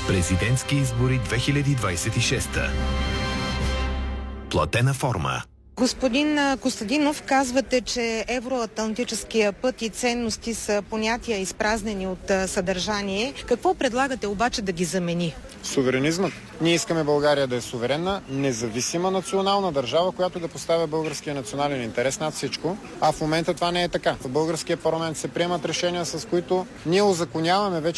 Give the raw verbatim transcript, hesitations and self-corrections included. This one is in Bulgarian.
Президентски избори две хиляди двадесет и шеста. Платена форма. Господин Костадинов, казвате, че евроатлантическия път и ценности са понятия изпразнени от съдържание. Какво предлагате обаче да ги замени? Суверенизмът. Ние искаме България да е суверенна, независима национална държава, която да поставя българския национален интерес над всичко. А в момента това не е така. В българския парламент се приемат решения, с които ние узаконяваме вече